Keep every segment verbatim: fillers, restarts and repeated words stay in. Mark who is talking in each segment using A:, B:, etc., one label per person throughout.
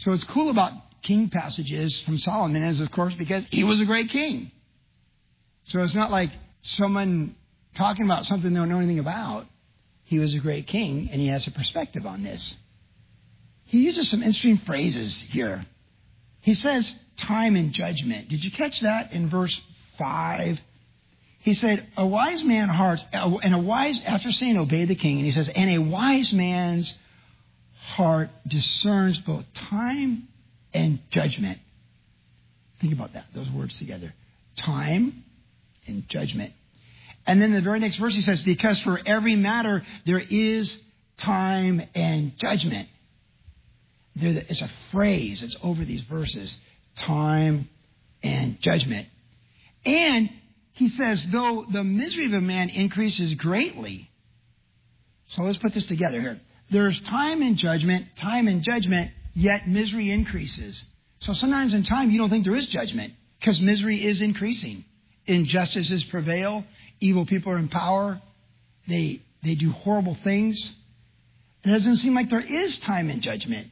A: So what's cool about king passages from Solomon is, of course, because he was a great king. So it's not like someone talking about something they don't know anything about. He was a great king, and he has a perspective on this. He uses some interesting phrases here. He says time and judgment. Did you catch that in verse five? He said, a wise man heart, and a wise, after saying obey the king, and he says, and a wise man's heart discerns both time and judgment. Think about that, those words together. Time and judgment. And then the very next verse he says, because for every matter there is time and judgment. It's a phrase that's over these verses. Time and judgment. And he says, though the misery of a man increases greatly. So let's put this together here. There's time and judgment, time and judgment, yet misery increases. So sometimes in time you don't think there is judgment because misery is increasing. Injustices prevail. Evil people are in power. They, they do horrible things. It doesn't seem like there is time and judgment,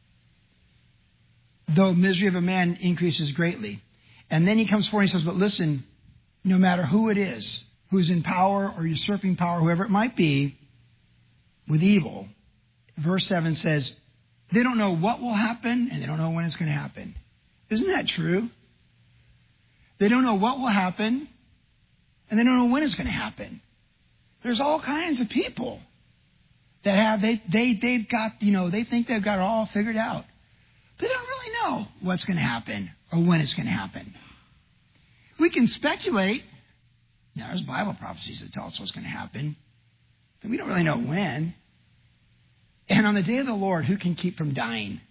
A: though misery of a man increases greatly. And then he comes forward and he says, but listen, no matter who it is, who's in power or usurping power, whoever it might be, with evil, verse seven says, they don't know what will happen and they don't know when it's going to happen. Isn't that true? They don't know what will happen and they don't know when it's going to happen. There's all kinds of people that have, they, they, they've got, you know, they think they've got it all figured out. But they don't really know what's going to happen or when it's going to happen. We can speculate. Now, there's Bible prophecies that tell us what's going to happen, but we don't really know when. And on the day of the Lord, who can keep from dying?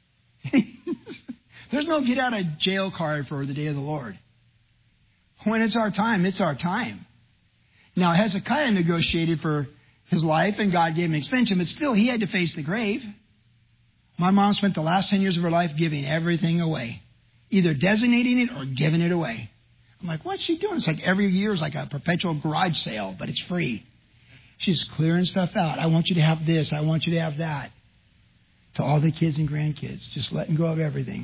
A: There's no get out of jail card for the day of the Lord. When it's our time, it's our time. Now, Hezekiah negotiated for his life, and God gave him an extension, but still, he had to face the grave. My mom spent the last ten years of her life giving everything away, either designating it or giving it away. I'm like, what's she doing? It's like every year is like a perpetual garage sale, but it's free. She's clearing stuff out. I want you to have this. I want you to have that. To all the kids and grandkids, just letting go of everything.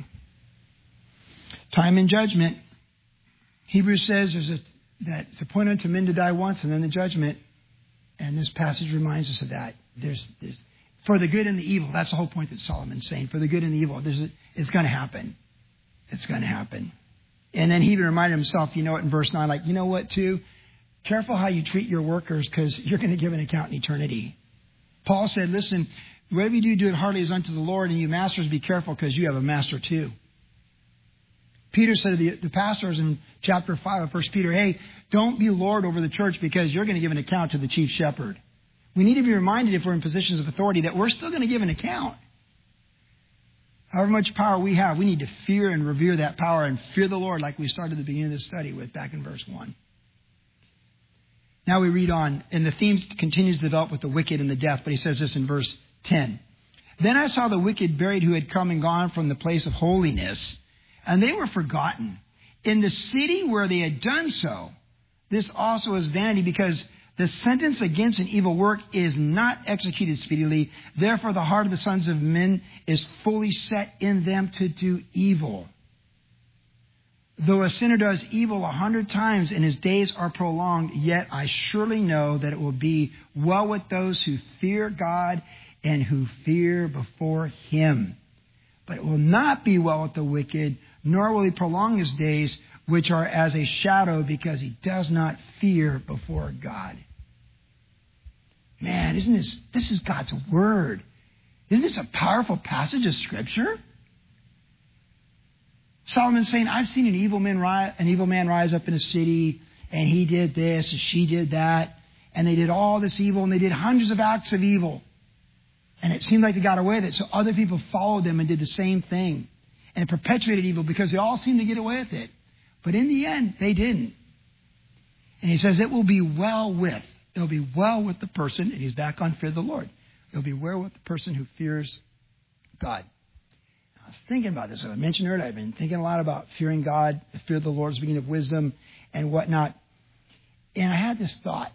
A: Time and judgment. Hebrews says there's a, that it's appointed unto men to die once and then the judgment. And this passage reminds us of that. There's, there's for the good and the evil. That's the whole point that Solomon's saying. For the good and the evil. There's a, it's going to happen. It's going to happen. And then he even reminded himself, you know it in verse nine, like, you know what, too? Careful how you treat your workers because you're going to give an account in eternity. Paul said, listen, whatever you do, do it heartily as unto the Lord, and you masters, be careful because you have a master too. Peter said to the, the pastors in chapter five of First Peter, hey, don't be Lord over the church because you're going to give an account to the chief shepherd. We need to be reminded if we're in positions of authority that we're still going to give an account. However much power we have, we need to fear and revere that power and fear the Lord like we started at the beginning of this study with back in verse one. Now we read on, and the theme continues to develop with the wicked and the deaf, but he says this in verse ten. Then I saw the wicked buried who had come and gone from the place of holiness, and they were forgotten. In the city where they had done so, this also is vanity, because the sentence against an evil work is not executed speedily. Therefore, the heart of the sons of men is fully set in them to do evil. Though a sinner does evil a hundred times and his days are prolonged, yet I surely know that it will be well with those who fear God and who fear before him. But it will not be well with the wicked, nor will he prolong his days, which are as a shadow, because he does not fear before God. Man, isn't this, this is God's word. Isn't this a powerful passage of Scripture? Solomon's saying, I've seen an evil man rise, an evil man rise up in a city, and he did this, and she did that, and they did all this evil, and they did hundreds of acts of evil. And it seemed like they got away with it, so other people followed them and did the same thing. And it perpetuated evil because they all seemed to get away with it. But in the end, they didn't. And he says, it will be well with. It'll be well with the person, and he's back on fear of the Lord. It'll be well with the person who fears God. I was thinking about this. As I mentioned earlier, I've been thinking a lot about fearing God, the fear of the Lord is the beginning of wisdom and whatnot. And I had this thought.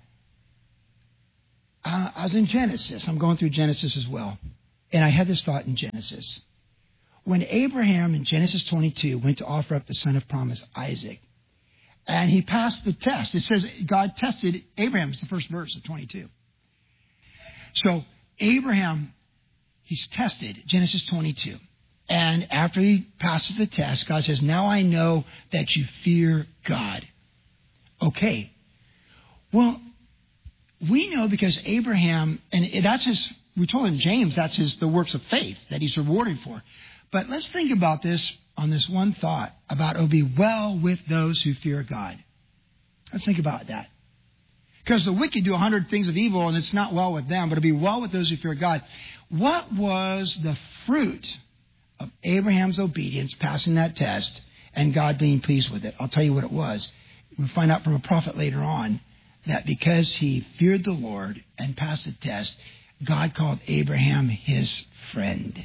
A: Uh, I was in Genesis. I'm going through Genesis as well. And I had this thought in Genesis. when Abraham in Genesis twenty-two went to offer up the son of promise, Isaac, and he passed the test. It says God tested Abraham. It's the first verse of twenty-two. So Abraham, he's tested, Genesis twenty-two. And after he passes the test, God says, now I know that you fear God. Okay. Well, we know because Abraham, and that's his, we told in James, that's his, the works of faith that he's rewarded for. But let's think about this on this one thought about it'll be well with those who fear God. Let's think about that. Because the wicked do a hundred things of evil and it's not well with them, but it'll be well with those who fear God. What was the fruit of Abraham's obedience, passing that test, and God being pleased with it? I'll tell you what it was. We'll find out from a prophet later on that because he feared the Lord and passed the test, God called Abraham his friend.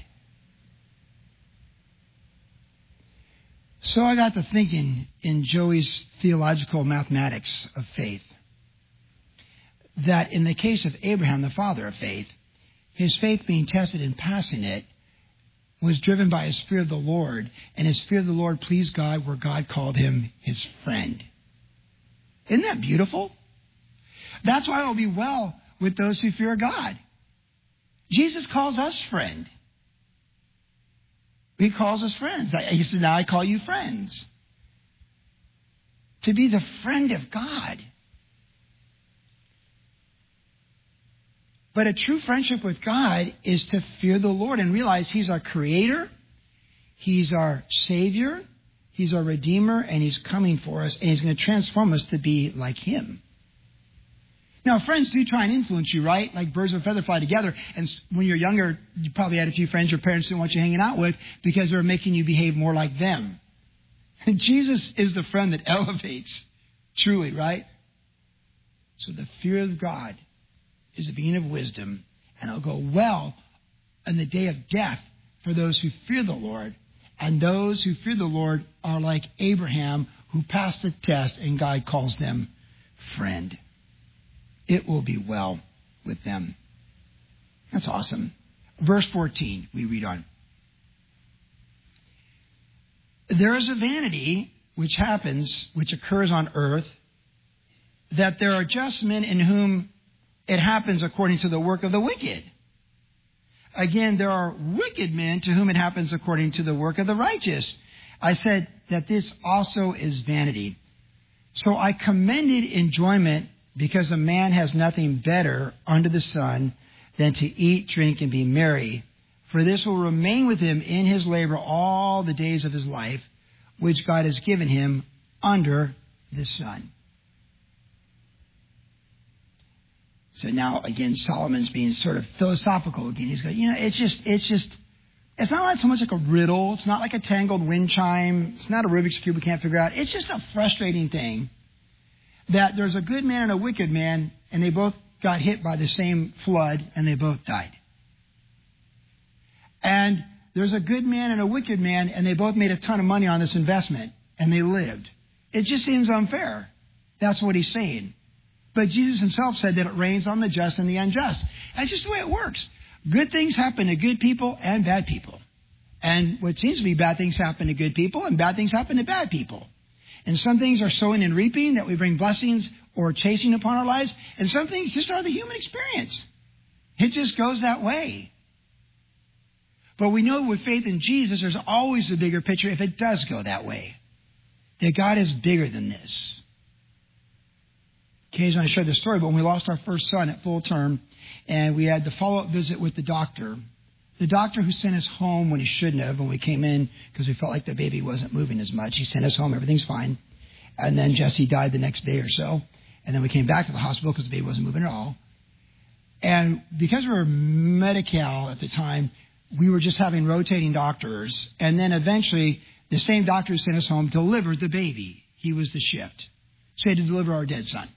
A: So I got to thinking in Joey's theological mathematics of faith that in the case of Abraham, the father of faith, his faith being tested and passing it was driven by his fear of the Lord, and his fear of the Lord pleased God where God called him his friend. Isn't that beautiful? That's why it will be well with those who fear God. Jesus calls us friend. He calls us friends. He said, now I call you friends. To be the friend of God. But a true friendship with God is to fear the Lord and realize He's our Creator, He's our Savior, He's our Redeemer, and He's coming for us, and He's going to transform us to be like Him. Now, friends do try and influence you, right? Like birds of a feather fly together. And when you're younger, you probably had a few friends your parents didn't want you hanging out with because they were making you behave more like them. And Jesus is the friend that elevates, truly, right? So the fear of God is the beginning of wisdom, and it'll go well in the day of death for those who fear the Lord. And those who fear the Lord are like Abraham, who passed the test, and God calls them friend. It will be well with them. That's awesome. Verse fourteen, we read on. There is a vanity which happens, which occurs on earth, that there are just men in whom it happens according to the work of the wicked. Again, there are wicked men to whom it happens according to the work of the righteous. I said that this also is vanity. So I commended enjoyment because a man has nothing better under the sun than to eat, drink, and be merry. For this will remain with him in his labor all the days of his life, which God has given him under the sun. So now, again, Solomon's being sort of philosophical again. He's going, you know, it's just, it's just, it's not like so much like a riddle. It's not like a tangled wind chime. It's not a Rubik's Cube we can't figure out. It's just a frustrating thing that there's a good man and a wicked man, and they both got hit by the same flood, and they both died. And there's a good man and a wicked man, and they both made a ton of money on this investment, and they lived. It just seems unfair. That's what he's saying. But Jesus himself said that it rains on the just and the unjust. That's just the way it works. Good things happen to good people and bad people. And what seems to be bad things happen to good people, and bad things happen to bad people. And some things are sowing and reaping, that we bring blessings or chasing upon our lives. And some things just are the human experience. It just goes that way. But we know with faith in Jesus, there's always a bigger picture if it does go that way. That God is bigger than this. Occasionally I shared this story, but when we lost our first son at full term, and we had the follow-up visit with the doctor, the doctor who sent us home when he shouldn't have, when we came in, because we felt like the baby wasn't moving as much. He sent us home, everything's fine. And then Jesse died the next day or so. And then we came back to the hospital because the baby wasn't moving at all. And because we were Medi-Cal at the time, we were just having rotating doctors. And then eventually, the same doctor who sent us home delivered the baby. He was the shift. So he had to deliver our dead son.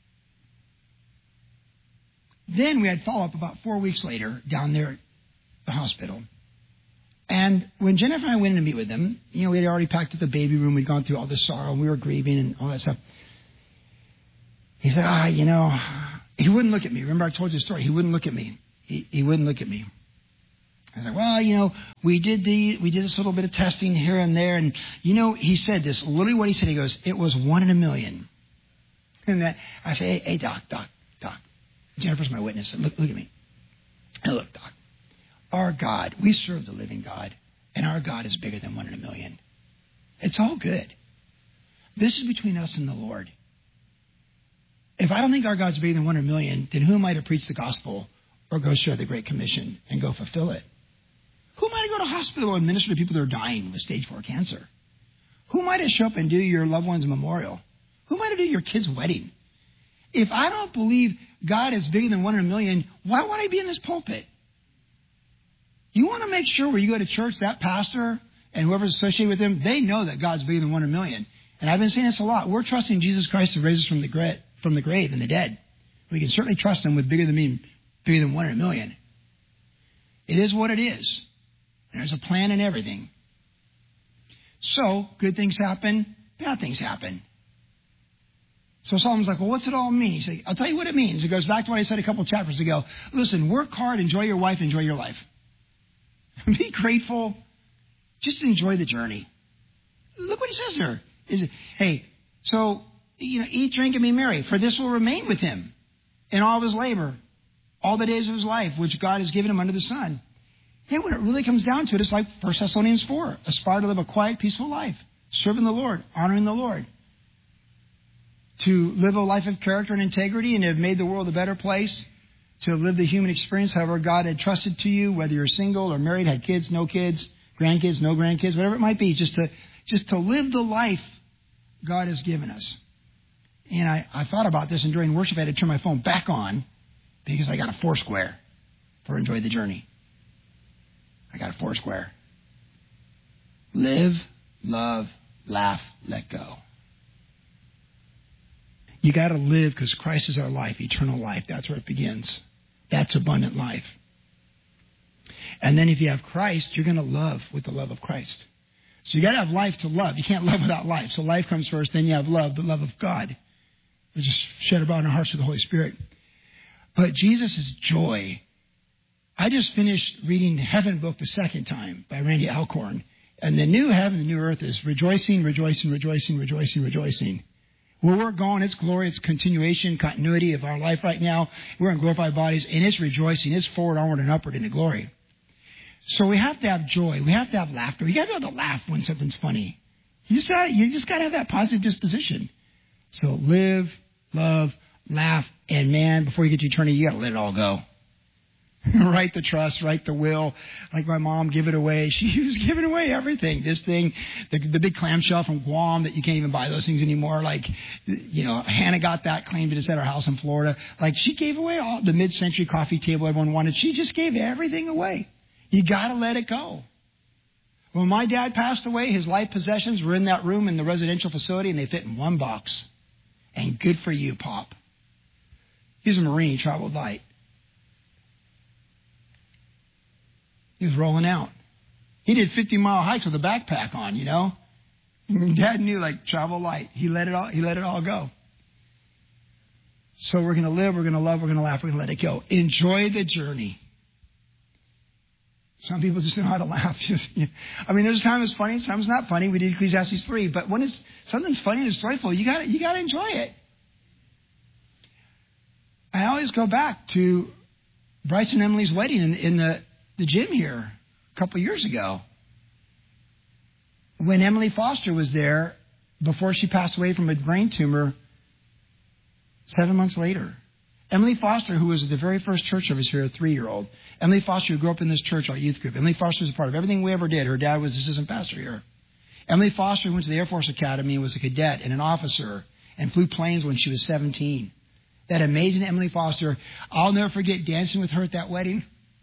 A: Then we had follow-up about four weeks later down there at the hospital. And when Jennifer and I went in to meet with him, you know, we had already packed up the baby room. We'd gone through all the sorrow, and we were grieving and all that stuff. He said, ah, you know, he wouldn't look at me. Remember I told you the story. He wouldn't look at me. He, he wouldn't look at me. I was like, well, you know, we did the, we did this little bit of testing here and there. And, you know, he said this, literally what he said, he goes, it was one in a million. And that, I say, hey, hey, doc, doc, doc. Jennifer's my witness. Look, look at me. Hey, look, doc. Our God, we serve the living God. And our God is bigger than one in a million. It's all good. This is between us and the Lord. If I don't think our God's bigger than one in a million, then who am I to preach the gospel or go share the Great Commission and go fulfill it? Who am I to go to hospital and minister to people that are dying with stage four cancer? Who am I to show up and do your loved one's memorial? Who am I to do your kid's wedding? If I don't believe God is bigger than one in a million, why would I be in this pulpit? You want to make sure when you go to church, that pastor and whoever's associated with him, they know that God's bigger than one in a million. And I've been saying this a lot. We're trusting Jesus Christ to raise us from the grave, from the grave and the dead. We can certainly trust him with bigger than me, bigger than one in a million. It is what it is. And there's a plan in everything. So, good things happen, bad things happen. So Solomon's like, well, what's it all mean? He said, I'll tell you what it means. It goes back to what I said a couple of chapters ago. Listen, work hard, enjoy your wife, enjoy your life. Be grateful. Just enjoy the journey. Look what he says there. Is it, hey, so, you know, eat, drink, and be merry, for this will remain with him in all of his labor, all the days of his life, which God has given him under the sun. Yeah, when it really comes down to it, it's like First Thessalonians four. Aspire to live a quiet, peaceful life, serving the Lord, honoring the Lord. To live a life of character and integrity and have made the world a better place. To live the human experience however God had trusted to you, whether you're single or married, had kids, no kids, grandkids, no grandkids, whatever it might be. Just to, just to live the life God has given us. And I, I thought about this, and during worship I had to turn my phone back on because I got a Foursquare for Enjoy the Journey. I got a Foursquare. Live, love, laugh, let go. You got to live because Christ is our life, eternal life. That's where it begins. That's abundant life. And then if you have Christ, you're going to love with the love of Christ. So you got to have life to love. You can't love without life. So life comes first, then you have love, the love of God. Which is shed abroad in our hearts through the Holy Spirit. But Jesus is joy. I just finished reading Heaven Book the second time by Randy Alcorn. And the new heaven, the new earth is rejoicing, rejoicing, rejoicing, rejoicing, rejoicing. Where we're going, it's glory, it's continuation, continuity of our life right now. We're in glorified bodies, and it's rejoicing. It's forward, onward, and upward into glory. So we have to have joy. We have to have laughter. You got to be able to laugh when something's funny. You just got you just got to have that positive disposition. So live, love, laugh, and man, before you get to eternity, you got to let it all go. Write the trust, write the will. Like my mom, give it away. She was giving away everything. This thing, the, the big clamshell from Guam that you can't even buy those things anymore. Like, you know, Hannah got that, claimed it. It's at our house in Florida. Like, she gave away all the mid-century coffee table everyone wanted. She just gave everything away. You got to let it go. When my dad passed away, his life possessions were in that room in the residential facility, and they fit in one box. And good for you, Pop. He's a Marine. He traveled light. He was rolling out. He did fifty-mile hikes with a backpack on, you know. Dad knew, like, travel light. He let it all. He let it all go. So we're going to live. We're going to love. We're going to laugh. We're going to let it go. Enjoy the journey. Some people just know how to laugh. Just, you know. I mean, there's times it's funny, sometimes not funny. We did Ecclesiastes three, but when it's something's funny and it's joyful, you got you got to enjoy it. I always go back to Bryce and Emily's wedding in, in the, the gym here a couple of years ago. When Emily Foster was there, before she passed away from a brain tumor, seven months later. Emily Foster, who was at the very first church service here, a three-year-old. Emily Foster, who grew up in this church, our youth group. Emily Foster was a part of everything we ever did. Her dad was the assistant pastor here. Emily Foster went to the Air Force Academy and was a cadet and an officer and flew planes when she was seventeen. That amazing Emily Foster. I'll never forget dancing with her at that wedding.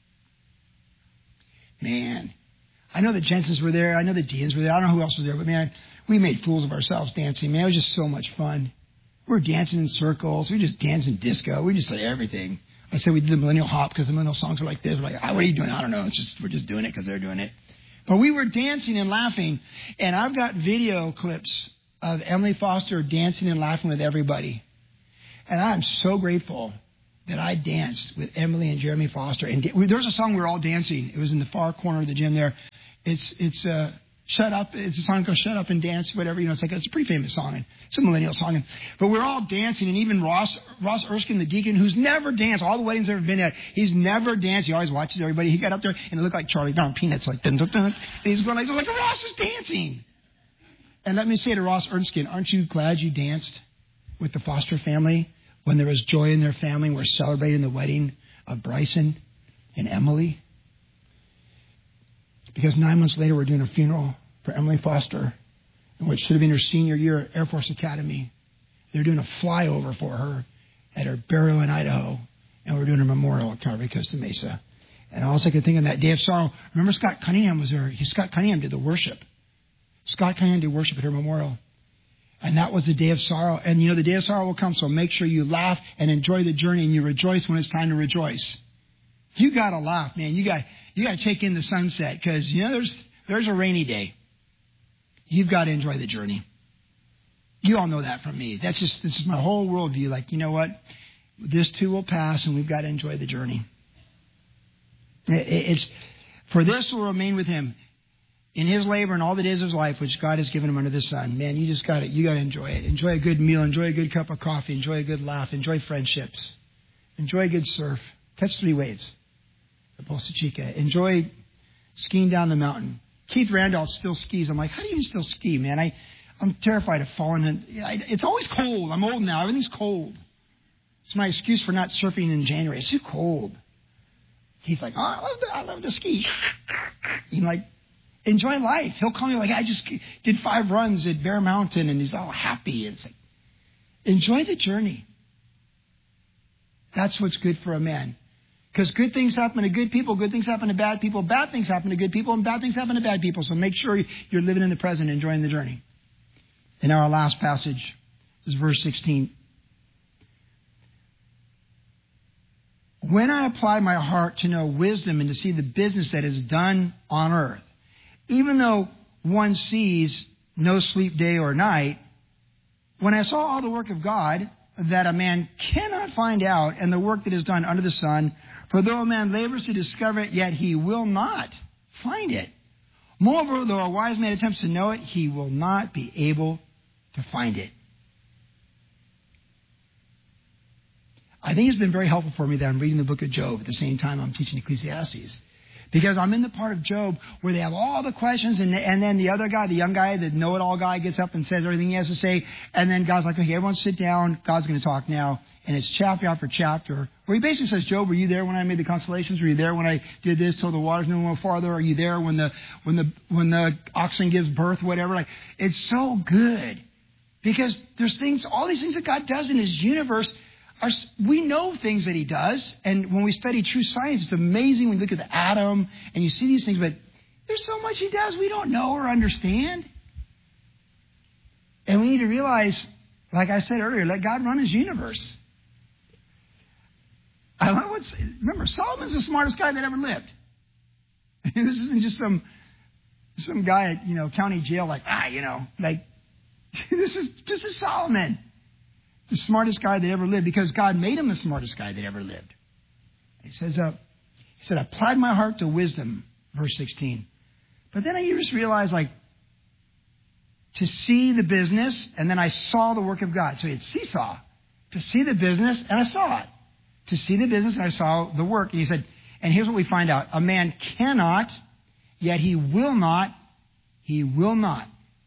A: Man, I know the Jensens were there. I know the Deans were there. I don't know who else was there, but man, we made fools of ourselves dancing. Man, it was just so much fun. We were dancing in circles. We were just dancing disco. We just did everything. I said we did the millennial hop because the millennial songs were like this. We're like, ah, what are you doing? I don't know. It's just we're just doing it because they're doing it. But we were dancing and laughing. And I've got video clips of Emily Foster dancing and laughing with everybody. And I'm so grateful that I danced with Emily and Jeremy Foster. And there was a song we were all dancing. It was in the far corner of the gym there. It's it's uh, Shut Up. It's a song called Shut Up and Dance, whatever. You know, it's like it's a pretty famous song. And it's a millennial song. And, but we're all dancing. And even Ross Ross Erskine, the deacon, who's never danced, all the weddings I've ever been at, he's never danced. He always watches everybody. He got up there and it looked like Charlie Brown Peanuts, like dun dun dun. And he's going like, like Ross is dancing. And let me say to Ross Erskine, aren't you glad you danced with the Foster family when there was joy in their family? We're celebrating the wedding of Bryson and Emily. Because nine months later, we're doing a funeral for Emily Foster, in which should have been her senior year at Air Force Academy. They're doing a flyover for her at her burial in Idaho, and we're doing a memorial at Calvary Costa Mesa. And all I could think on that day of sorrow, remember Scott Cunningham was there. He, Scott Cunningham did the worship. Scott Cunningham did worship at her memorial. And that was the day of sorrow. And you know, the day of sorrow will come, so make sure you laugh and enjoy the journey and you rejoice when it's time to rejoice. You got to laugh, man. You got you got to take in the sunset because, you know, there's there's a rainy day. You've got to enjoy the journey. You all know that from me. That's just, this is my whole worldview. Like, you know what? This too will pass and we've got to enjoy the journey. It's, for this will remain with him in his labor and all the days of his life, which God has given him under the sun. Man, you just got to, you got to enjoy it. Enjoy a good meal. Enjoy a good cup of coffee. Enjoy a good laugh. Enjoy friendships. Enjoy a good surf. Catch three waves. The Posta Chica. Enjoy skiing down the mountain. Keith Randolph still skis. I'm like, how do you even still ski, man? I, I'm terrified of falling in. It's always cold. I'm old now. Everything's cold. It's my excuse for not surfing in January. It's too cold. He's like, oh, I love to, I love to ski. He's like, enjoy life. He'll call me like, I just did five runs at Bear Mountain, and he's all happy. It's like, enjoy the journey. That's what's good for a man. Because good things happen to good people, good things happen to bad people, bad things happen to good people, and bad things happen to bad people. So make sure you're living in the present, enjoying the journey. And our last passage is verse sixteen. When I apply my heart to know wisdom and to see the business that is done on earth, even though one sees no sleep day or night, when I saw all the work of God that a man cannot find out, and the work that is done under the sun, for though a man labors to discover it, yet he will not find it. Moreover, though a wise man attempts to know it, he will not be able to find it. I think it's been very helpful for me that I'm reading the book of Job at the same time I'm teaching Ecclesiastes. Because I'm in the part of Job where they have all the questions, and, and then the other guy, the young guy, the know-it-all guy, gets up and says everything he has to say. And then God's like, okay, everyone sit down. God's going to talk now. And it's chapter after chapter where he basically says, Job, were you there when I made the constellations? Were you there when I did this till the waters no more farther? Are you there when the when the when the oxen gives birth? Whatever. Like, it's so good because there's things, all these things that God does in His universe. Are, we know things that He does, and when we study true science, it's amazing when you look at the atom and you see these things, but there's so much He does we don't know or understand. And we need to realize, like I said earlier, let God run His universe. I love what's, remember, Solomon's the smartest guy that ever lived. This isn't just some some guy at, you know, county jail like, ah, you know, like, this is this is Solomon. The smartest guy that ever lived, because God made him the smartest guy that ever lived. He says, uh, he said, I applied my heart to wisdom, verse sixteen. But then I just realized, like, to see the business, and then I saw the work of God. So he had seesaw. To see the business, and I saw it. To see the business, and I saw the work. And he said, and here's what we find out. A man cannot, yet he will not, he will not.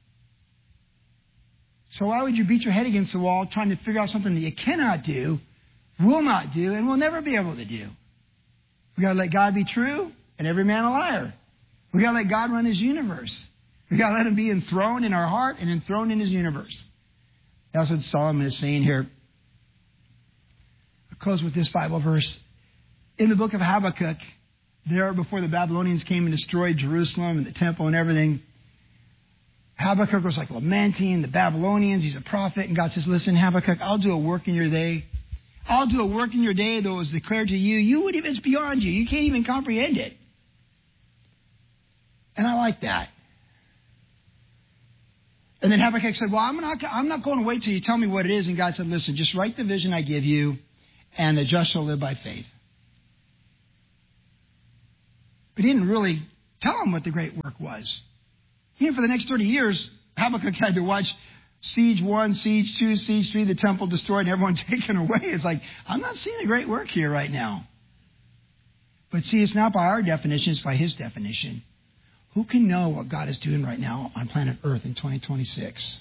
A: So why would you beat your head against the wall trying to figure out something that you cannot do, will not do, and will never be able to do? We've got to let God be true and every man a liar. We've got to let God run His universe. We've got to let Him be enthroned in our heart and enthroned in His universe. That's what Solomon is saying here. I'll close with this Bible verse. In the book of Habakkuk, there before the Babylonians came and destroyed Jerusalem and the temple and everything, Habakkuk was like lamenting the Babylonians. He's a prophet. And God says, listen, Habakkuk, I'll do a work in your day. I'll do a work in your day that was declared to you. You would even, it's beyond you. You can't even comprehend it. And I like that. And then Habakkuk said, well, I'm not, I'm not going to wait till you tell me what it is. And God said, listen, just write the vision I give you and the just shall live by faith. But he didn't really tell them what the great work was. Even for the next thirty years, Habakkuk had to watch siege one, siege two, siege three, the temple destroyed, and everyone taken away. It's like, I'm not seeing a great work here right now. But see, it's not by our definition, it's by his definition. Who can know what God is doing right now on planet Earth in twenty twenty-six?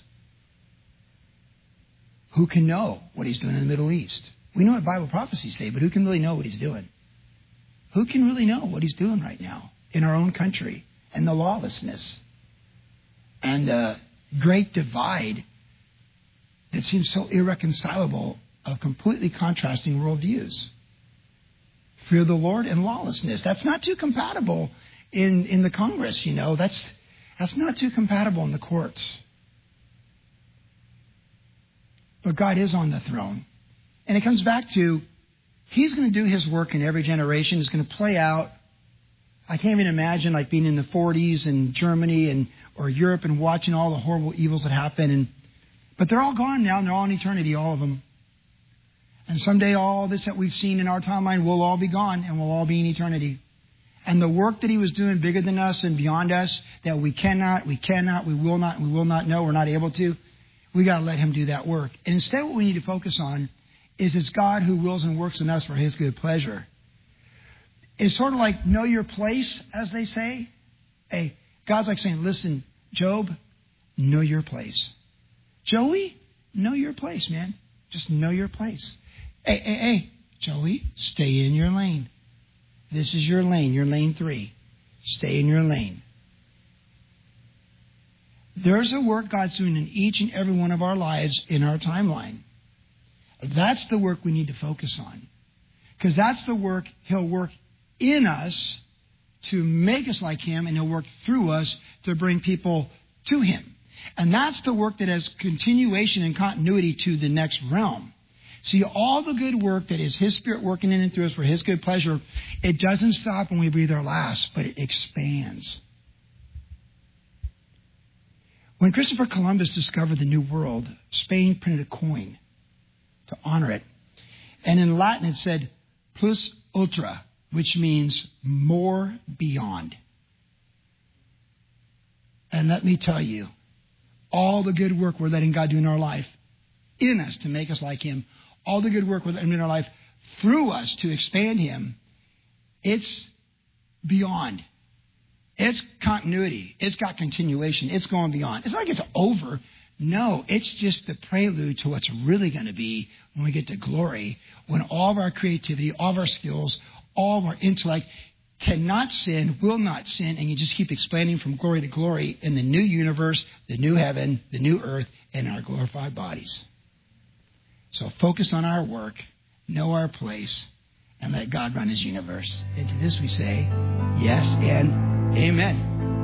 A: Who can know what he's doing in the Middle East? We know what Bible prophecies say, but who can really know what he's doing? Who can really know what he's doing right now in our own country and the lawlessness and the great divide that seems so irreconcilable of completely contrasting worldviews? Fear of the Lord and lawlessness. That's not too compatible in, in the Congress, you know. That's, that's not too compatible in the courts. But God is on the throne. And it comes back to, he's going to do his work in every generation. It's going to play out. I can't even imagine like being in the forties in Germany and or Europe and watching all the horrible evils that happen. And but they're all gone now, and they're all in eternity, all of them. And someday all this that we've seen in our timeline will all be gone, and we'll all be in eternity. And the work that he was doing bigger than us and beyond us, that we cannot, we cannot, we will not, we will not know, we're not able to, we got to let him do that work. And instead what we need to focus on is it's God who wills and works in us for his good pleasure. It's sort of like know your place, as they say. Hey, God's like saying, listen, Job, know your place. Joey, know your place, man. Just know your place. Hey, hey, hey, Joey, stay in your lane. This is your lane, your lane three. Stay in your lane. There's a work God's doing in each and every one of our lives in our timeline. That's the work we need to focus on. Because that's the work he'll work in us to make us like him, and he'll work through us to bring people to him. And that's the work that has continuation and continuity to the next realm. See, all the good work that is his Spirit working in and through us for his good pleasure, it doesn't stop when we breathe our last, but it expands. When Christopher Columbus discovered the New World, Spain printed a coin to honor it. And in Latin it said, plus ultra, which means more beyond. And let me tell you, all the good work we're letting God do in our life, in us to make us like him, all the good work we're letting in our life through us to expand him, it's beyond. It's continuity. It's got continuation. It's going beyond. It's not like it's over. No, it's just the prelude to what's really going to be when we get to glory, when all of our creativity, all of our skills, all of our intellect cannot sin, will not sin, and you just keep expanding from glory to glory in the new universe, the new heaven, the new earth, and our glorified bodies. So focus on our work, know our place, and let God run his universe. And to this we say, yes and amen.